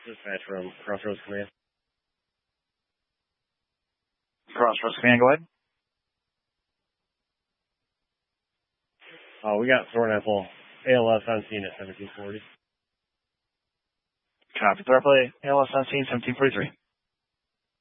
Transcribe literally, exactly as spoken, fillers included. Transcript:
Dispatch from Crossroads Command. Crossroads Command, go ahead. Uh, we got Thornapple A L S on scene at seventeen forty. Copy. Thornapple A L S on scene, seventeen forty-three.